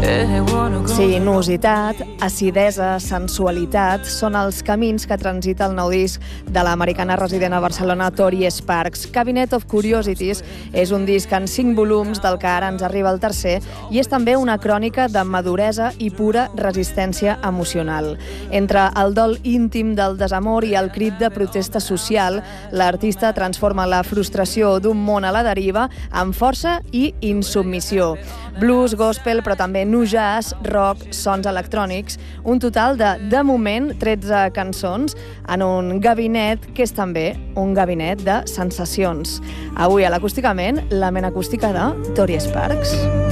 Sinuositat, acidesa, sensualitat són els camins que transita el nou disc de l'americana resident a Barcelona Tori Sparks. Cabinet of Curiosities és un disc en 5 volums del que ara ens arriba el tercer i és també una crònica de maduresa i pura resistència emocional. Entre el dol íntim del desamor i el crit de protesta social, l'artista transforma la frustració d'un món a la deriva amb força i insubmissió. Blues, gospel, però també nu jazz, rock, sons electrònics, un total de moment, 13 cançons en un gabinet que és també un gabinet de sensacions. Avui a l'Acústicament, la ment acústica de Tori Sparks.